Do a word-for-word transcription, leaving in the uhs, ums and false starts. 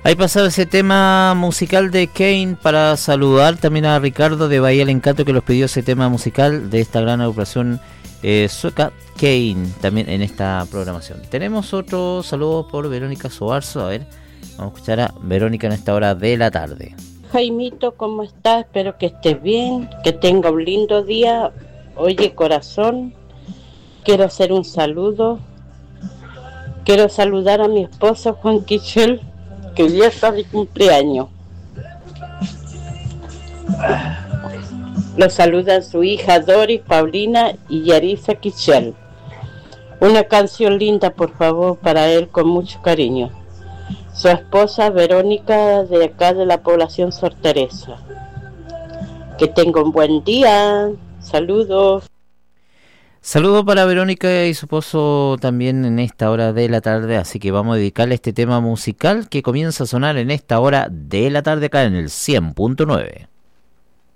Ahí pasado ese tema musical de Kane para saludar también a Ricardo de Bahía El Encanto, que los pidió ese tema musical de esta gran agrupación eh, sueca Kane también en esta programación. Tenemos otro saludo por Verónica Sobarzo. A ver, vamos a escuchar a Verónica en esta hora de la tarde. Jaimito, ¿cómo estás? Espero que estés bien, que tenga un lindo día. Oye, corazón, quiero hacer un saludo. Quiero saludar a mi esposo Juan Quichel, que hoy día está de cumpleaños. Lo saludan su hija Doris, Paulina y Yarisa Quichel. Una canción linda, por favor, para él con mucho cariño. Su esposa Verónica, de acá de la población Sor Teresa. Que tenga un buen día. Saludos. Saludo para Verónica y su esposo también en esta hora de la tarde, así que vamos a dedicarle este tema musical que comienza a sonar en esta hora de la tarde acá en el cien punto nueve.